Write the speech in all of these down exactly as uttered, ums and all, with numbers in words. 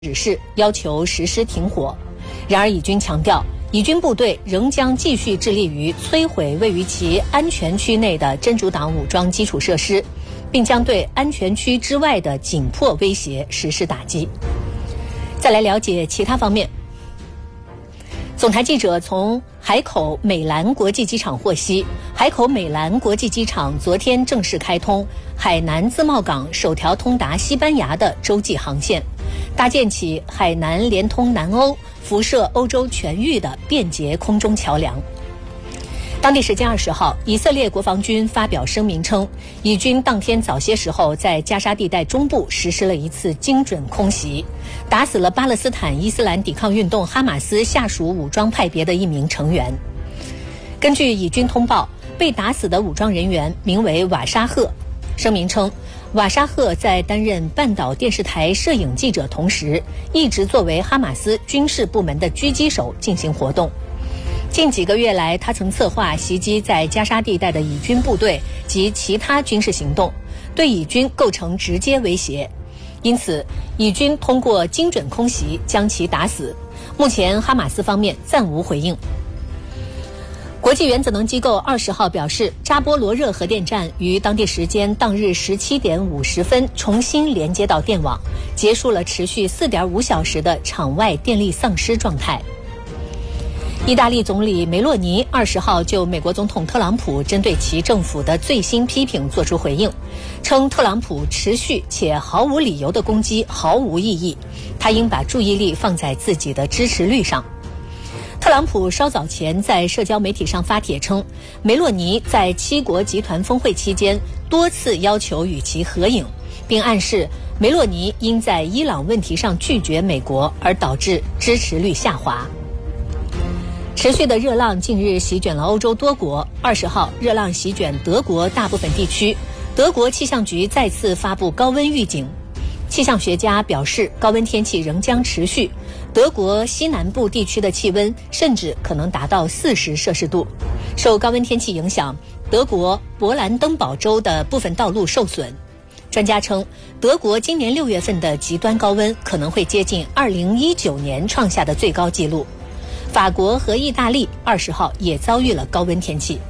指示，要求实施停火。然而，以军强调，以军部队仍将继续致力于摧毁位于其安全区内的真主党武装基础设施，并将对安全区之外的紧迫威胁实施打击。再来了解其他方面。总台记者从海口美兰国际机场获悉，海口美兰国际机场昨天正式开通海南自贸港首条通达西班牙的洲际航线，搭建起海南连通南欧、辐射欧洲全域的便捷空中桥梁。当地时间二十号，以色列国防军发表声明称，以军当天早些时候在加沙地带中部实施了一次精准空袭，打死了巴勒斯坦伊斯兰抵抗运动哈马斯下属武装派别的一名成员。根据以军通报，被打死的武装人员名为瓦沙赫。声明称，瓦沙赫在担任半岛电视台摄影记者同时，一直作为哈马斯军事部门的狙击手进行活动。近几个月来，他曾策划袭击在加沙地带的以军部队及其他军事行动，对以军构成直接威胁。因此，以军通过精准空袭将其打死。目前，哈马斯方面暂无回应。国际原子能机构二十号表示，扎波罗热核电站于当地时间当日十七点五十分重新连接到电网，结束了持续四点五小时的场外电力丧失状态。意大利总理梅洛尼二十号就美国总统特朗普针对其政府的最新批评作出回应，称特朗普持续且毫无理由的攻击毫无意义，他应把注意力放在自己的支持率上。特朗普稍早前在社交媒体上发帖称，梅洛尼在七国集团峰会期间多次要求与其合影，并暗示梅洛尼因在伊朗问题上拒绝美国而导致支持率下滑。持续的热浪近日席卷了欧洲多国，二十号热浪席卷德国大部分地区，德国气象局再次发布高温预警。气象学家表示，高温天气仍将持续，德国西南部地区的气温甚至可能达到四十摄氏度。受高温天气影响，德国勃兰登堡州的部分道路受损。专家称，德国今年六月份的极端高温可能会接近二零一九年创下的最高纪录。法国和意大利二十号也遭遇了高温天气。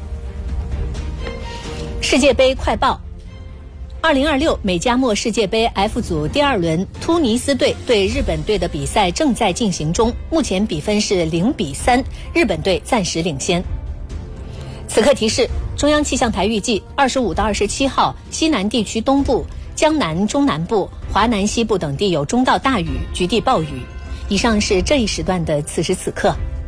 世界杯快报：二零二六美加墨世界杯 F 组第二轮，突尼斯队对日本队的比赛正在进行中，目前比分是零比三，日本队暂时领先。此刻提示：中央气象台预计，二十五到二十七号，西南地区东部、江南中南部、华南西部等地有中到大雨，局地暴雨。以上是这一时段的此时此刻。